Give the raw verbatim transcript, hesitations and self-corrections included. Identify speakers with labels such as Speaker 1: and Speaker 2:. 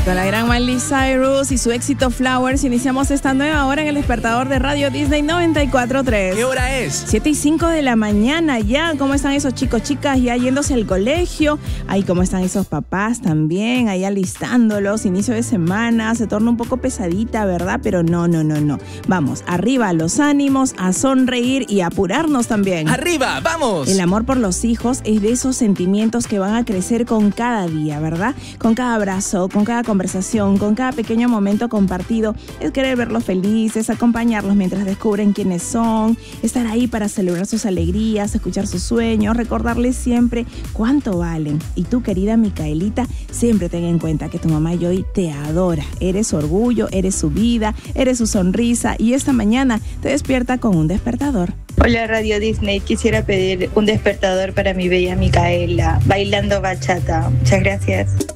Speaker 1: Con la gran Miley Cyrus y su éxito Flowers, iniciamos esta nueva hora en el despertador de Radio Disney noventa y cuatro punto tres.
Speaker 2: ¿Qué hora es?
Speaker 1: siete y cinco de la mañana ya. ¿Cómo están esos chicos, chicas? Ya yéndose al colegio. Ay, ¿cómo están esos papás también? Ahí alistándolos. Inicio de semana. Se torna un poco pesadita, ¿verdad? Pero no, no, no, no. Vamos, arriba los ánimos, a sonreír y a apurarnos también.
Speaker 2: ¡Arriba, vamos!
Speaker 1: El amor por los hijos es de esos sentimientos que van a crecer con cada día, ¿verdad? Con cada abrazo, con cada conversación, con cada pequeño momento compartido. Es querer verlos felices, acompañarlos mientras descubren quiénes son, estar ahí para celebrar sus alegrías, escuchar sus sueños, recordarles siempre cuánto valen. Y tú, querida Micaelita, siempre ten en cuenta que tu mamá Joy te adora. Eres su orgullo, eres su vida, eres su sonrisa, y esta mañana te despierta con un despertador.
Speaker 3: Hola Radio Disney, quisiera pedir un despertador para mi bella Micaela, bailando bachata. Muchas gracias.